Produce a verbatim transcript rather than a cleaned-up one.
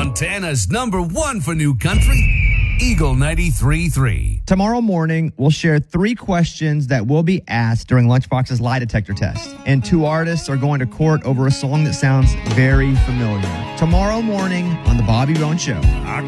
Montana's number one for new country, Eagle ninety-three point three. Tomorrow morning, we'll share three questions that will be asked during Lunchbox's lie detector test. And two artists are going to court over a song that sounds very familiar. Tomorrow morning on The Bobby Bones Show.